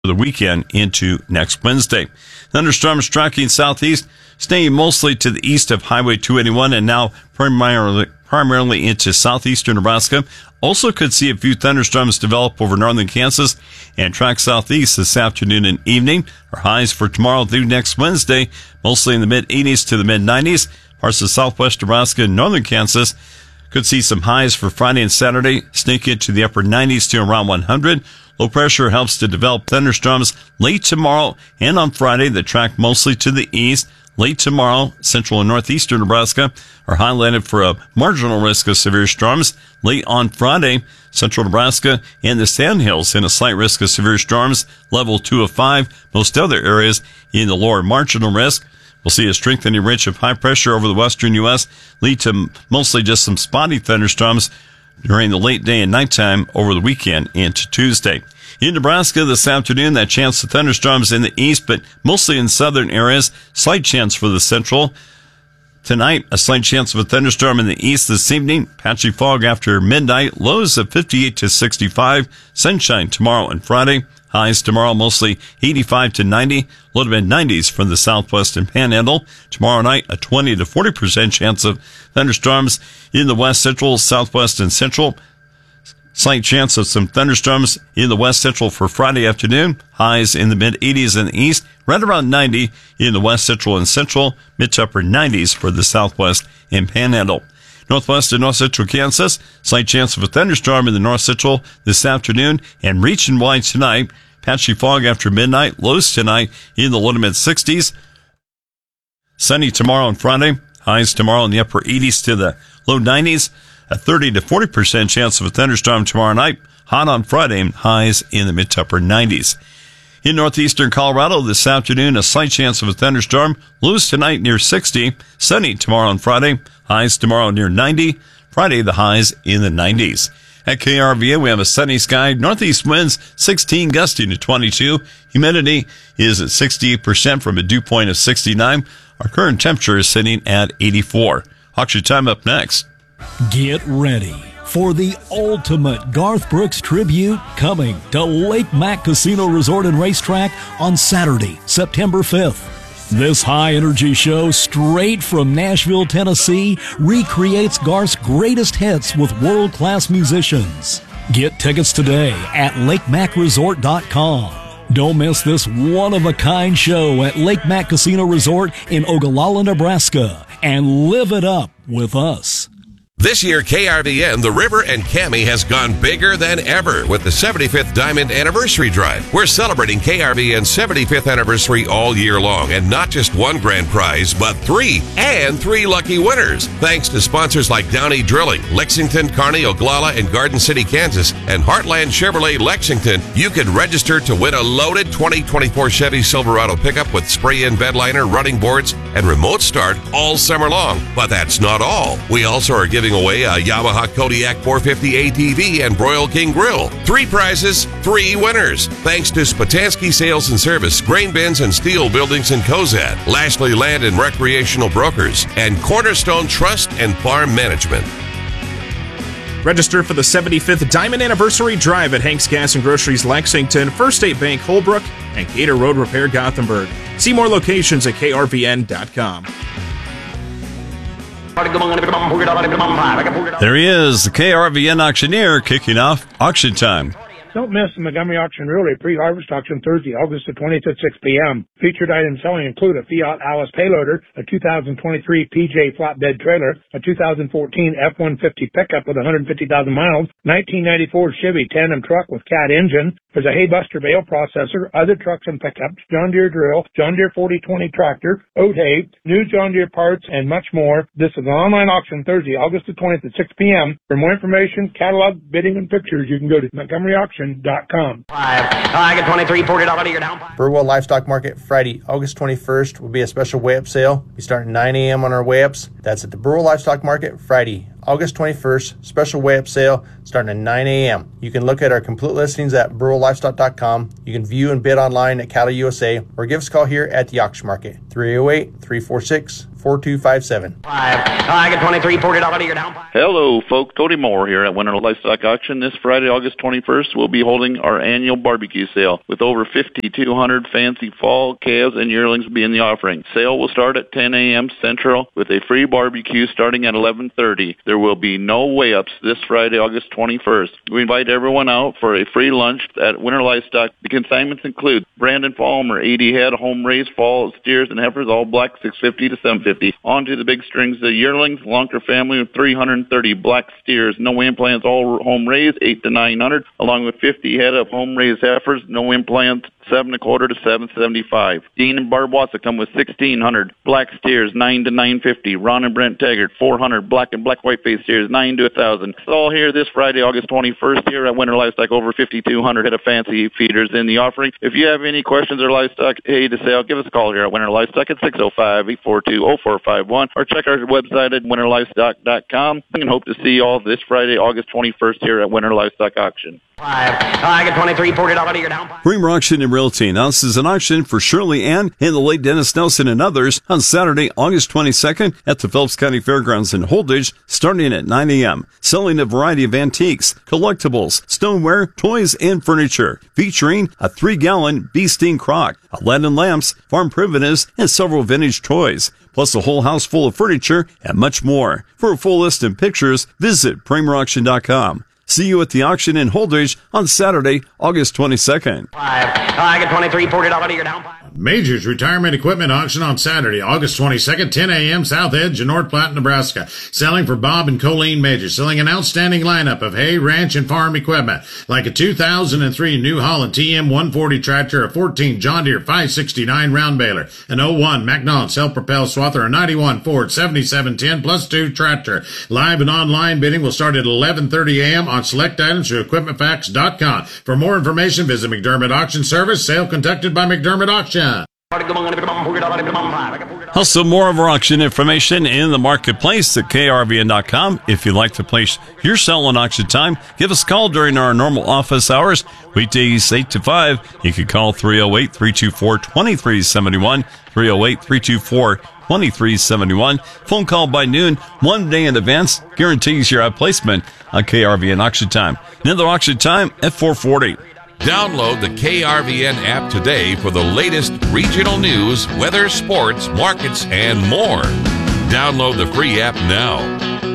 the weekend into next Wednesday. Thunderstorms tracking southeast, staying mostly to the east of Highway 281 and now primarily into southeastern Nebraska. Also could see a few thunderstorms develop over northern Kansas and track southeast this afternoon and evening. Our highs for tomorrow through next Wednesday, mostly in the mid-80s to the mid-90s. Parts of southwest Nebraska and northern Kansas could see some highs for Friday and Saturday, sneak into the upper 90s to around 100. Low pressure helps to develop thunderstorms late tomorrow and on Friday that track mostly to the east. Late tomorrow, central and northeastern Nebraska are highlighted for a marginal risk of severe storms. Late on Friday, central Nebraska and the Sandhills in a slight risk of severe storms, level 2 of 5. Most other areas in the lower marginal risk. We'll see a strengthening ridge of high pressure over the western U.S. lead to mostly just some spotty thunderstorms during the late day and nighttime over the weekend into Tuesday. In Nebraska this afternoon, that chance of thunderstorms in the east, but mostly in southern areas. Slight chance for the central. Tonight, a slight chance of a thunderstorm in the east this evening. Patchy fog after midnight. Lows of 58 to 65. Sunshine tomorrow and Friday. Highs tomorrow mostly 85 to 90. Low to mid-90s from the southwest and panhandle. Tomorrow night, a 20 to 40% chance of thunderstorms in the west central, southwest, and central. Slight chance of some thunderstorms in the west central for Friday afternoon. Highs in the mid-80s in the east, right around 90 in the west central and central. Mid to upper 90s for the southwest and panhandle. Northwest and north central Kansas, slight chance of a thunderstorm in the north central this afternoon and region wide tonight. Patchy fog after midnight. Lows tonight in the low to mid 60s. Sunny tomorrow and Friday. Highs tomorrow in the upper 80s to the low 90s. A 30 to 40% chance of a thunderstorm tomorrow night. Hot on Friday. Highs in the mid to upper 90s. In northeastern Colorado this afternoon, a slight chance of a thunderstorm. Lows tonight near 60. Sunny tomorrow and Friday. Highs tomorrow near 90. Friday, the highs in the 90s. At KRVA, we have a sunny sky. Northeast winds 16, gusting to 22. Humidity is at 68% from a dew point of 69. Our current temperature is sitting at 84. Auction time up next. Get ready for the ultimate Garth Brooks tribute coming to Lake Mac Casino Resort and Racetrack on Saturday, September 5th. This high-energy show, straight from Nashville, Tennessee, recreates Garth's greatest hits with world-class musicians. Get tickets today at LakeMacResort.com. Don't miss this one-of-a-kind show at Lake Mac Casino Resort in Ogallala, Nebraska, and live it up with us. This year, KRVN, The River, and Cami has gone bigger than ever with the 75th Diamond Anniversary Drive. We're celebrating KRVN's 75th anniversary all year long, and not just one grand prize, but three lucky winners. Thanks to sponsors like Downey Drilling, Lexington, Kearney, Oglala, and Garden City, Kansas, and Heartland Chevrolet Lexington, you can register to win a loaded 2024 Chevy Silverado pickup with spray-in bed liner, running boards, and remote start all summer long. But that's not all. We also are giving away a Yamaha Kodiak 450 ATV and Broil King Grill. Three prizes, three winners. Thanks to Spatansky Sales and Service, Grain Bins and Steel Buildings in Cozad, Lashley Land and Recreational Brokers, and Cornerstone Trust and Farm Management. Register for the 75th Diamond Anniversary Drive at Hank's Gas and Groceries Lexington, First State Bank Holbrook, and Gator Road Repair Gothenburg. See more locations at krvn.com. There he is, the KRVN auctioneer, kicking off auction time. Don't miss the Montgomery Auction Realty pre-harvest auction Thursday, August the 20th at 6 p.m. Featured items selling include a Fiat Alice payloader, a 2023 PJ flatbed trailer, a 2014 F-150 pickup with 150,000 miles, 1994 Chevy tandem truck with CAT engine. There's a Haybuster bale processor, other trucks and pickups, John Deere drill, John Deere 4020 tractor, oat hay, new John Deere parts, and much more. This is an online auction Thursday, August the 20th at 6 p.m. For more information, catalog, bidding, and pictures, you can go to MontgomeryAuction.com. I get $23, $40 you're down. Burwell Livestock Market, Friday, August 21st, will be a special weigh-up sale. We start at 9 a.m. on our weigh-ups. That's at the Burwell Livestock Market, Friday, August 21st, special weigh-up sale starting at 9 a.m. You can look at our complete listings at burrowlivestock.com. You can view and bid online at Cattle USA, or give us a call here at the auction market, 308-346-4257. I get 23, $40 to your down. Hello, folks. Cody Moore here at Winter Livestock Auction. This Friday, August 21st, we'll be holding our annual barbecue sale with over 5,200 fancy fall calves and yearlings will be in the offering. Sale will start at 10 a.m. Central with a free barbecue starting at 11:30. There will be no weigh-ups this Friday, August 21st. We invite everyone out for a free lunch at Winter Livestock. The consignments include Brandon Palmer, 80 head home-raised fall steers and heifers, all black, $650 to $750. On to the big strings, the yearlings, Lonker family with 330 black steers, no implants, all home-raised, $800 to $900, along with 50 head of home-raised heifers, no implants, $725 to $775. Dean and Barb Watson come with 1,600 black steers, $900 to $950. Ron and Brent Taggart, 400 black and black white-faced steers, $900 to $1,000. It's all here this Friday, August 21st, here at Winter Livestock. Over 5,200 head of fancy feeders in the offering. If you have any questions or livestock to sale, give us a call here at Winter Livestock at 605-842-0451, or check our website at winterlivestock.com. And hope to see you all this Friday, August 21st, here at Winter Livestock Auction. I get 23, $40 to your down. Bremer Auction and Realty announces an auction for Shirley Ann and the late Dennis Nelson and others on Saturday, August 22nd at the Phelps County Fairgrounds in Holdridge, starting at 9 a.m. Selling a variety of antiques, collectibles, stoneware, toys, and furniture, featuring a 3-gallon Beesteen crock, Aladdin lamps, farm primitives, and several vintage toys, plus a whole house full of furniture and much more. For a full list and pictures, visit PremerAuction.com. See you at the auction in Holdridge on Saturday, August 22nd. I get 23, $40 to your down. Majors Retirement Equipment Auction on Saturday, August 22nd, 10 a.m., South Edge in North Platte, Nebraska. Selling for Bob and Colleen Majors. Selling an outstanding lineup of hay, ranch, and farm equipment, like a 2003 New Holland TM140 tractor, a 14 John Deere 569 round baler, an 01 Macnon self-propelled swather, a 91 Ford 7710 plus 2 tractor. Live and online bidding will start at 11:30 a.m. on select items through equipmentfacts.com. For more information, visit McDermott Auction Service. Sale conducted by McDermott Auction. Also, more of our auction information in the marketplace at krvn.com. If you'd like to place your sale on auction time, give us a call during our normal office hours, weekdays 8 to 5. You can call 308-324-2371, 308-324-2371. Phone call by noon, 1 day in advance, guarantees your outplacement on KRVN auction time. Another auction time at 4:40. Download the KRVN app today for the latest regional news, weather, sports, markets, and more. Download the free app now.